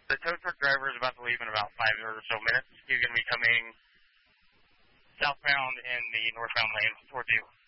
The tow truck driver is about to leave in about 5 or so minutes. He's going to be coming southbound in the northbound lane towards you.